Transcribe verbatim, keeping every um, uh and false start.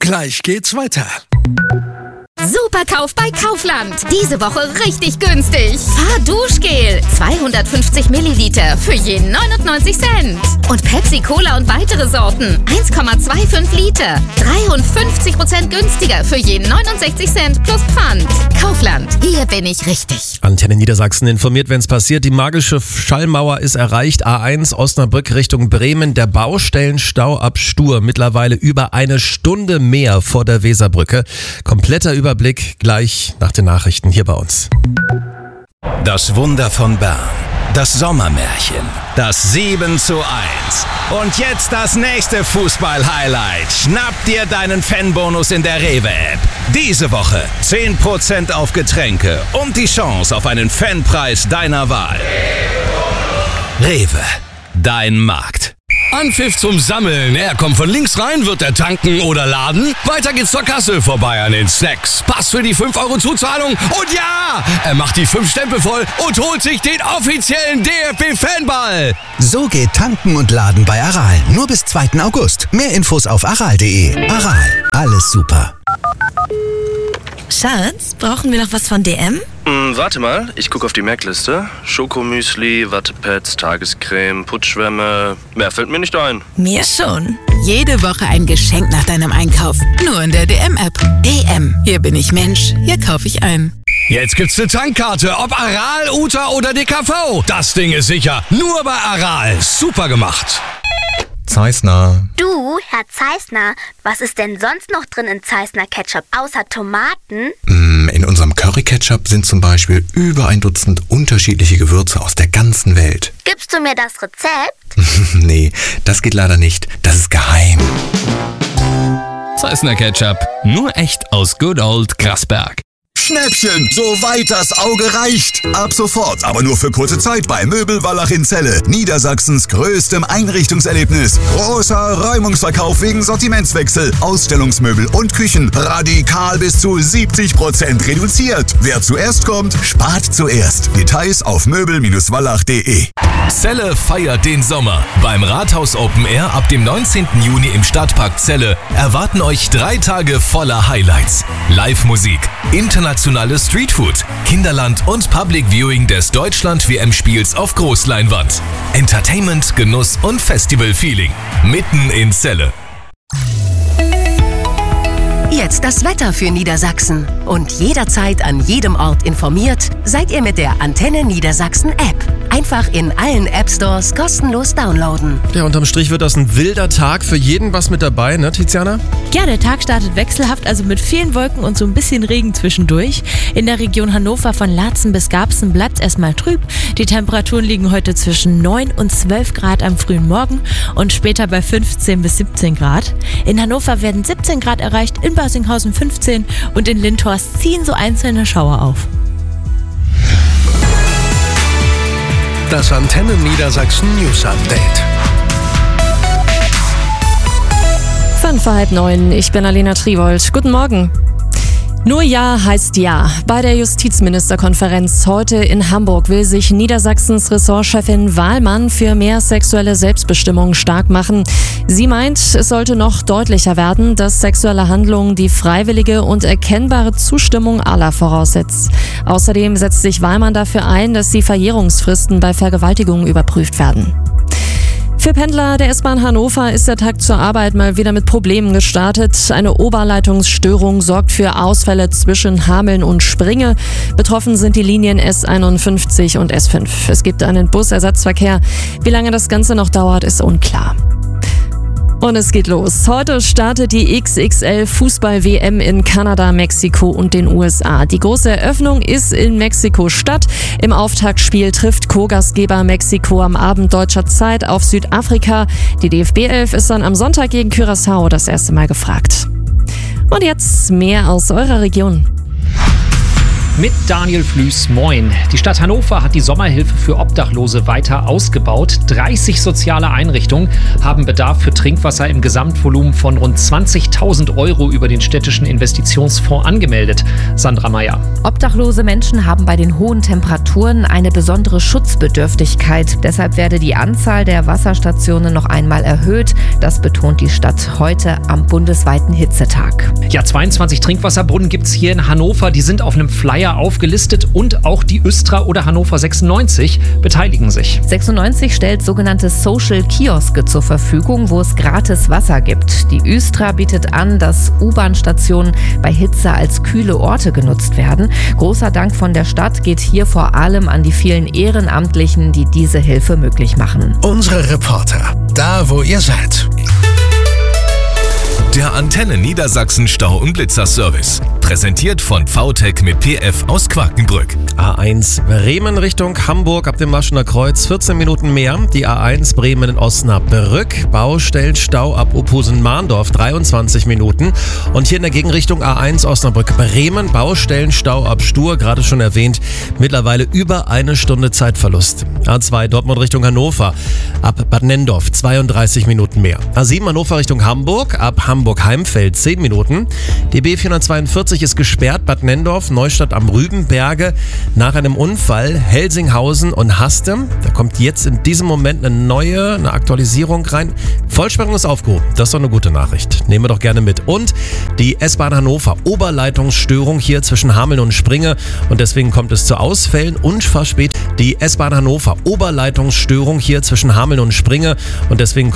Gleich geht's weiter. Superkauf bei Kaufland. Diese Woche richtig günstig. Fahrduschgel. zweihundertfünfzig Milliliter für je neunundneunzig Cent. Und Pepsi Cola und weitere Sorten. eins Komma fünfundzwanzig Liter. dreiundfünfzig Prozent günstiger für je neunundsechzig Cent plus Pfand. Kaufland. Hier bin ich richtig. Antenne Niedersachsen informiert, wenn es passiert. Die magische Schallmauer ist erreicht. A eins Osnabrück Richtung Bremen. Der Baustellenstau ab Stur. Mittlerweile über eine Stunde mehr vor der Weserbrücke. Kompletter Überblick gleich nach den Nachrichten hier bei uns. Das Wunder von Bern. Das Sommermärchen. Das sieben zu eins. Und jetzt das nächste Fußball-Highlight. Schnapp dir deinen Fanbonus in der Rewe-App. Diese Woche zehn Prozent auf Getränke und die Chance auf einen Fanpreis deiner Wahl. Rewe. Dein Markt. Anpfiff zum Sammeln. Er kommt von links rein, wird er tanken oder laden. Weiter geht's zur Kasse, vorbei an den Snacks. Pass für die fünf Euro Zuzahlung. Und ja, er macht die fünf Stempel voll und holt sich den offiziellen D F B-Fanball. So geht Tanken und Laden bei Aral. Nur bis zweiten August. Mehr Infos auf aral punkt de. Aral. Alles super. Schatz, brauchen wir noch was von D M? Hm, warte mal, ich gucke auf die Merkliste. Schokomüsli, Wattepads, Tagescreme, Putzschwämme. Mehr fällt mir nicht ein. Mir schon. Jede Woche ein Geschenk nach deinem Einkauf. Nur in der D M-App. D M. Hier bin ich Mensch. Hier kaufe ich ein. Jetzt gibt's eine Tankkarte, ob Aral, Uta oder D K V. Das Ding ist sicher. Nur bei Aral. Super gemacht. Zeissner. Du, Herr Zeissner, was ist denn sonst noch drin in Zeissner Ketchup, außer Tomaten? In unserem Curry-Ketchup sind zum Beispiel über ein Dutzend unterschiedliche Gewürze aus der ganzen Welt. Gibst du mir das Rezept? Nee, das geht leider nicht. Das ist geheim. Zeissner Ketchup, nur echt aus Good Old Grasberg. Schnäppchen, soweit das Auge reicht. Ab sofort, aber nur für kurze Zeit bei Möbel Wallach in Celle. Niedersachsens größtem Einrichtungserlebnis. Großer Räumungsverkauf wegen Sortimentswechsel. Ausstellungsmöbel und Küchen radikal bis zu siebzig Prozent reduziert. Wer zuerst kommt, spart zuerst. Details auf möbel wallach punkt de. Celle feiert den Sommer. Beim Rathaus Open Air ab dem neunzehnten Juni im Stadtpark Celle erwarten euch drei Tage voller Highlights. Live-Musik, internationales Streetfood, Kinderland und Public Viewing des Deutschland-W M-Spiels auf Großleinwand. Entertainment, Genuss und Festival-Feeling. Mitten in Celle. Jetzt das Wetter für Niedersachsen. Und jederzeit an jedem Ort informiert, seid ihr mit der Antenne Niedersachsen App. Einfach in allen App-Stores kostenlos downloaden. Ja, unterm Strich wird das ein wilder Tag. Für jeden was mit dabei, ne, Tiziana? Ja, der Tag startet wechselhaft, also mit vielen Wolken und so ein bisschen Regen zwischendurch. In der Region Hannover von Laatzen bis Garbsen bleibt es erstmal trüb. Die Temperaturen liegen heute zwischen neun und zwölf Grad am frühen Morgen und später bei fünfzehn bis siebzehn Grad. In Hannover werden siebzehn Grad erreicht, in Barsinghausen fünfzehn und in Lindhorst ziehen so einzelne Schauer auf. Das Antenne Niedersachsen News Update. Fünf vor halb neun, ich bin Alena Triwold. Guten Morgen. Nur Ja heißt Ja. Bei der Justizministerkonferenz heute in Hamburg will sich Niedersachsens Ressortchefin Wahlmann für mehr sexuelle Selbstbestimmung stark machen. Sie meint, es sollte noch deutlicher werden, dass sexuelle Handlungen die freiwillige und erkennbare Zustimmung aller voraussetzt. Außerdem setzt sich Wahlmann dafür ein, dass die Verjährungsfristen bei Vergewaltigungen überprüft werden. Für Pendler der S-Bahn Hannover ist der Tag zur Arbeit mal wieder mit Problemen gestartet. Eine Oberleitungsstörung sorgt für Ausfälle zwischen Hameln und Springe. Betroffen sind die Linien S einundfünfzig und S fünf. Es gibt einen Busersatzverkehr. Wie lange das Ganze noch dauert, ist unklar. Und es geht los. Heute startet die X X L-Fußball-W M in Kanada, Mexiko und den U S A. Die große Eröffnung ist in Mexiko-Stadt. Im Auftaktspiel trifft Co-Gastgeber Mexiko am Abend deutscher Zeit auf Südafrika. Die D F B elf ist dann am Sonntag gegen Curaçao das erste Mal gefragt. Und jetzt mehr aus eurer Region. Mit Daniel Flüß, moin. Die Stadt Hannover hat die Sommerhilfe für Obdachlose weiter ausgebaut. dreißig soziale Einrichtungen haben Bedarf für Trinkwasser im Gesamtvolumen von rund zwanzigtausend Euro über den städtischen Investitionsfonds angemeldet. Sandra Meyer. Obdachlose Menschen haben bei den hohen Temperaturen eine besondere Schutzbedürftigkeit. Deshalb werde die Anzahl der Wasserstationen noch einmal erhöht. Das betont die Stadt heute am bundesweiten Hitzetag. Ja, zweiundzwanzig Trinkwasserbrunnen gibt es hier in Hannover. Die sind auf einem Flyer aufgelistet und auch die Östra oder Hannover sechsundneunzig beteiligen sich. sechsundneunzig stellt sogenannte Social Kioske zur Verfügung, wo es gratis Wasser gibt. Die Östra bietet an, dass U-Bahn-Stationen bei Hitze als kühle Orte genutzt werden. Großer Dank von der Stadt geht hier vor allem an die vielen Ehrenamtlichen, die diese Hilfe möglich machen. Unsere Reporter, da wo ihr seid. Der Antenne Niedersachsen Stau- und Blitzerservice. Präsentiert von V T E C mit P F aus Quakenbrück. A eins Bremen Richtung Hamburg ab dem Maschener Kreuz, vierzehn Minuten mehr. Die A eins Bremen in Osnabrück, Baustellenstau ab Ophusen-Mahndorf, dreiundzwanzig Minuten. Und hier in der Gegenrichtung A eins Osnabrück-Bremen, Baustellenstau ab Stur, gerade schon erwähnt, mittlerweile über eine Stunde Zeitverlust. A zwei Dortmund Richtung Hannover, ab Bad Nendorf, zweiunddreißig Minuten mehr. A sieben Hannover Richtung Hamburg, ab Hamburg-Heimfeld, zehn Minuten. Die B vierhundertzweiundvierzig ist gesperrt, Bad Nendorf, Neustadt am Rübenberge. Nach einem Unfall Helsinghausen und Hastem. Da kommt jetzt in diesem Moment eine neue, eine Aktualisierung rein. Vollsperrung ist aufgehoben. Das ist doch eine gute Nachricht. Nehmen wir doch gerne mit. Und die S-Bahn Hannover, Oberleitungsstörung hier zwischen Hameln und Springe. Und deswegen kommt es zu Ausfällen und Verspätungen. Die S-Bahn Hannover, Oberleitungsstörung hier zwischen Hameln und Springe. Und deswegen kommt